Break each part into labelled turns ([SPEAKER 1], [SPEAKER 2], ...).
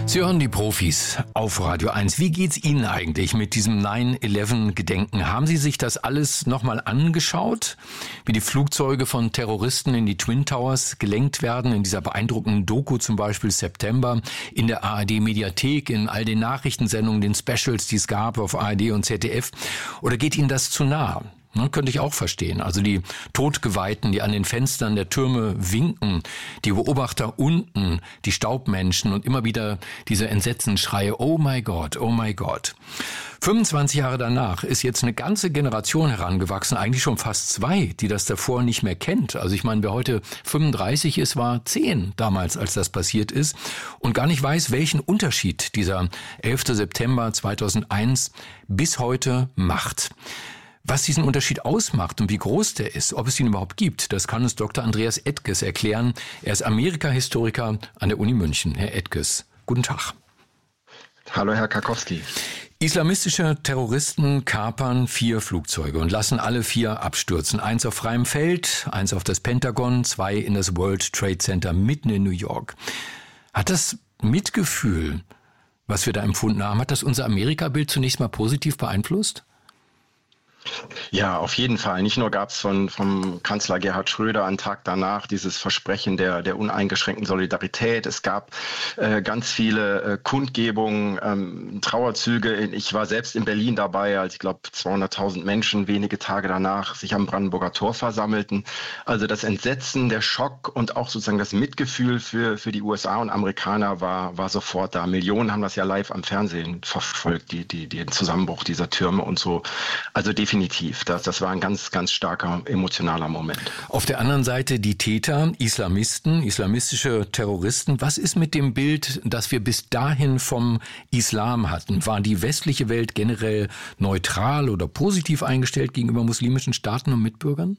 [SPEAKER 1] Sie hören die Profis auf Radio 1. Wie geht's Ihnen eigentlich mit diesem 9/11-Gedenken? Haben Sie sich das alles nochmal angeschaut? Wie die Flugzeuge von Terroristen in die Twin Towers gelenkt werden, in dieser beeindruckenden Doku zum Beispiel September, in der ARD-Mediathek, in all den Nachrichtensendungen, den Specials, die es gab auf ARD und ZDF? Oder geht Ihnen das zu nah? Könnte ich auch verstehen. Also die Todgeweihten, die an den Fenstern der Türme winken, die Beobachter unten, die Staubmenschen und immer wieder diese Entsetzensschreie, oh my God, oh my God. 25 Jahre danach ist jetzt eine ganze Generation herangewachsen, eigentlich schon fast 2, die das davor nicht mehr kennt. Also ich meine, wer heute 35 ist, war 10 damals, als das passiert ist und gar nicht weiß, welchen Unterschied dieser 11. September 2001 bis heute macht. Was diesen Unterschied ausmacht und wie groß der ist, ob es ihn überhaupt gibt, das kann uns Dr. Andreas Edges erklären. Er ist Amerika-Historiker an der Uni München. Herr Edges, guten Tag.
[SPEAKER 2] Hallo, Herr Karkowski.
[SPEAKER 1] Islamistische Terroristen kapern 4 Flugzeuge und lassen alle 4 abstürzen. 1 auf freiem Feld, 1 auf das Pentagon, 2 in das World Trade Center mitten in New York. Hat das Mitgefühl, was wir da empfunden haben, hat das unser Amerika-Bild zunächst mal positiv beeinflusst?
[SPEAKER 2] Ja, auf jeden Fall. Nicht nur gab es vom Kanzler Gerhard Schröder einen Tag danach dieses Versprechen der uneingeschränkten Solidarität. Es gab ganz viele Kundgebungen, Trauerzüge. Ich war selbst in Berlin dabei, als ich glaube 200.000 Menschen wenige Tage danach sich am Brandenburger Tor versammelten. Also das Entsetzen, der Schock und auch sozusagen das Mitgefühl für die USA und Amerikaner war sofort da. Millionen haben das ja live am Fernsehen verfolgt, den Zusammenbruch dieser Türme und so. Also definitiv. Das war ein ganz, ganz starker emotionaler Moment.
[SPEAKER 1] Auf der anderen Seite die Täter, Islamisten, islamistische Terroristen. Was ist mit dem Bild, das wir bis dahin vom Islam hatten? War die westliche Welt generell neutral oder positiv eingestellt gegenüber muslimischen Staaten und Mitbürgern?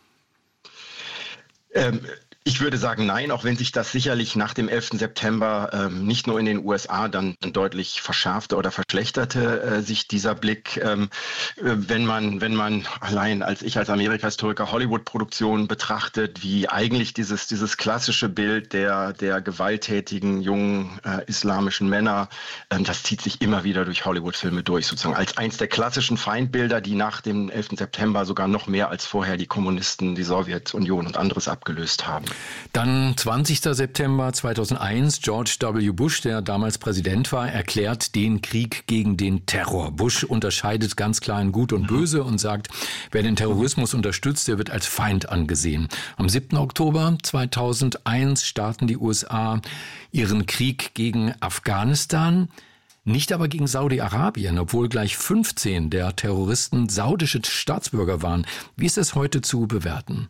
[SPEAKER 2] Ich würde sagen nein, auch wenn sich das sicherlich nach dem 11. September nicht nur in den USA dann deutlich verschärfte oder verschlechterte, sich dieser Blick, wenn man allein als Amerika-Historiker Hollywood-Produktionen betrachtet, wie eigentlich dieses klassische Bild der gewalttätigen jungen islamischen Männer, das zieht sich immer wieder durch Hollywood-Filme durch, sozusagen als eins der klassischen Feindbilder, die nach dem 11. September sogar noch mehr als vorher die Kommunisten, die Sowjetunion und anderes abgelöst haben.
[SPEAKER 1] Dann 20. September 2001, George W. Bush, der damals Präsident war, erklärt den Krieg gegen den Terror. Bush unterscheidet ganz klar in Gut und Böse und sagt, wer den Terrorismus unterstützt, der wird als Feind angesehen. Am 7. Oktober 2001 starten die USA ihren Krieg gegen Afghanistan. Nicht aber gegen Saudi-Arabien, obwohl gleich 15 der Terroristen saudische Staatsbürger waren. Wie ist es heute zu bewerten?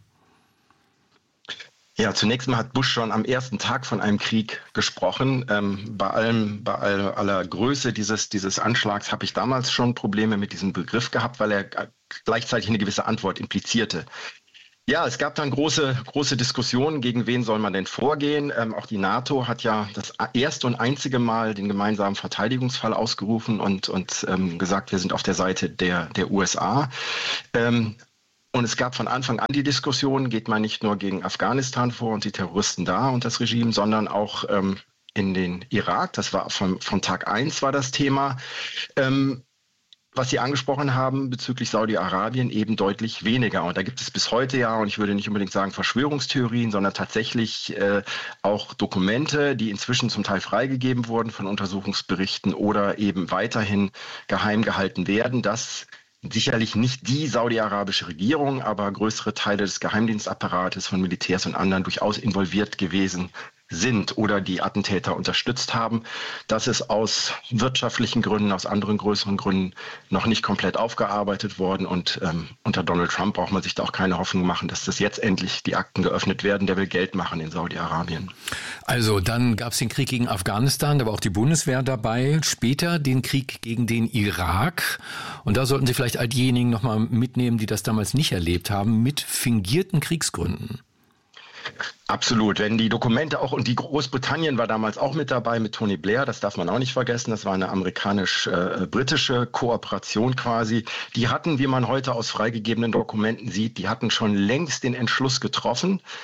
[SPEAKER 2] Ja, zunächst mal hat Bush schon am ersten Tag von einem Krieg gesprochen. Bei aller Größe dieses Anschlags habe ich damals schon Probleme mit diesem Begriff gehabt, weil er gleichzeitig eine gewisse Antwort implizierte. Ja, es gab dann große Diskussionen, gegen wen soll man denn vorgehen. Auch die NATO hat ja das erste und einzige Mal den gemeinsamen Verteidigungsfall ausgerufen und gesagt, wir sind auf der Seite der USA. Und es gab von Anfang an die Diskussion, geht man nicht nur gegen Afghanistan vor und die Terroristen da und das Regime, sondern auch in den Irak. Das war von Tag 1 war das Thema. Was Sie angesprochen haben bezüglich Saudi-Arabien eben deutlich weniger. Und da gibt es bis heute ja, und ich würde nicht unbedingt sagen Verschwörungstheorien, sondern tatsächlich auch Dokumente, die inzwischen zum Teil freigegeben wurden von Untersuchungsberichten oder eben weiterhin geheim gehalten werden, dass sicherlich nicht die saudi-arabische Regierung, aber größere Teile des Geheimdienstapparates von Militärs und anderen durchaus involviert gewesen sind oder die Attentäter unterstützt haben. Das ist aus wirtschaftlichen Gründen, aus anderen größeren Gründen noch nicht komplett aufgearbeitet worden. Und unter Donald Trump braucht man sich da auch keine Hoffnung machen, dass das jetzt endlich die Akten geöffnet werden. Der will Geld machen in Saudi-Arabien.
[SPEAKER 1] Also dann gab es den Krieg gegen Afghanistan, da war auch die Bundeswehr dabei. Später den Krieg gegen den Irak. Und da sollten Sie vielleicht all diejenigen nochmal mitnehmen, die das damals nicht erlebt haben, mit fingierten Kriegsgründen.
[SPEAKER 2] Absolut. Wenn die Dokumente auch, und die Großbritannien war damals auch mit dabei mit Tony Blair, das darf man auch nicht vergessen, das war eine amerikanisch-britische Kooperation quasi. Die hatten, wie man heute aus freigegebenen Dokumenten sieht, die hatten schon längst den Entschluss getroffen,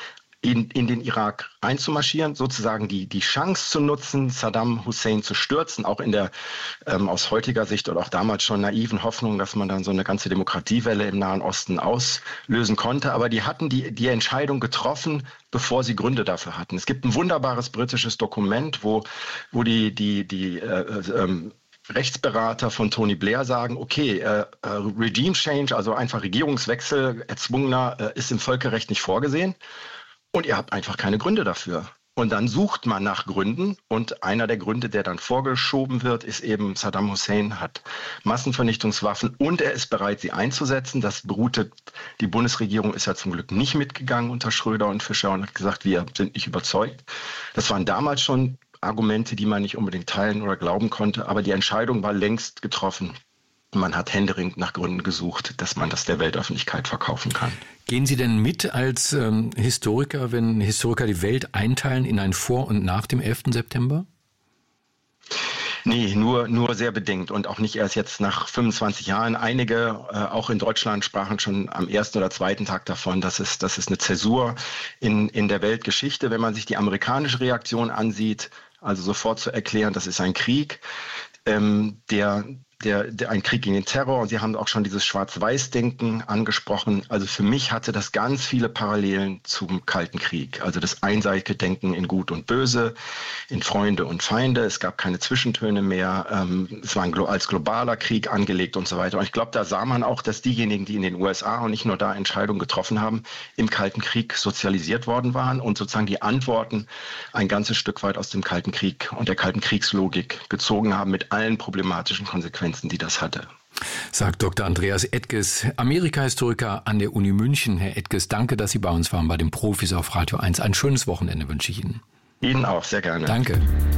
[SPEAKER 2] in den Irak einzumarschieren, sozusagen die Chance zu nutzen, Saddam Hussein zu stürzen, auch in der aus heutiger Sicht oder auch damals schon naiven Hoffnung, dass man dann so eine ganze Demokratiewelle im Nahen Osten auslösen konnte. Aber die hatten die Entscheidung getroffen, bevor sie Gründe dafür hatten. Es gibt ein wunderbares britisches Dokument, wo die Rechtsberater von Tony Blair sagen, okay, Regime Change, also einfach Regierungswechsel, erzwungener, ist im Völkerrecht nicht vorgesehen. Und ihr habt einfach keine Gründe dafür. Und dann sucht man nach Gründen. Und einer der Gründe, der dann vorgeschoben wird, ist eben, Saddam Hussein hat Massenvernichtungswaffen und er ist bereit, sie einzusetzen. Das beruhte, die Bundesregierung ist ja zum Glück nicht mitgegangen unter Schröder und Fischer und hat gesagt, wir sind nicht überzeugt. Das waren damals schon Argumente, die man nicht unbedingt teilen oder glauben konnte. Aber die Entscheidung war längst getroffen. Man hat händeringend nach Gründen gesucht, dass man das der Weltöffentlichkeit verkaufen kann.
[SPEAKER 1] Gehen Sie denn mit als Historiker, wenn Historiker die Welt einteilen in ein Vor und nach dem 11. September?
[SPEAKER 2] Nee, nur sehr bedingt und auch nicht erst jetzt nach 25 Jahren. Einige, auch in Deutschland, sprachen schon am ersten oder zweiten Tag davon, dass es eine Zäsur in der Weltgeschichte. Wenn man sich die amerikanische Reaktion ansieht, also sofort zu erklären, das ist ein Krieg, ein Krieg gegen den Terror. Und Sie haben auch schon dieses Schwarz-Weiß-Denken angesprochen. Also für mich hatte das ganz viele Parallelen zum Kalten Krieg. Also das einseitige Denken in Gut und Böse, in Freunde und Feinde. Es gab keine Zwischentöne mehr. Es war als globaler Krieg angelegt und so weiter. Und ich glaube, da sah man auch, dass diejenigen, die in den USA und nicht nur da Entscheidungen getroffen haben, im Kalten Krieg sozialisiert worden waren und sozusagen die Antworten ein ganzes Stück weit aus dem Kalten Krieg und der Kalten Kriegslogik gezogen haben mit allen problematischen Konsequenzen, die das hatte.
[SPEAKER 1] Sagt Dr. Andreas Ettges, Amerika-Historiker an der Uni München. Herr Ettges, danke, dass Sie bei uns waren, bei den Profis auf Radio 1. Ein schönes Wochenende wünsche ich Ihnen.
[SPEAKER 2] Ihnen auch, sehr gerne.
[SPEAKER 1] Danke.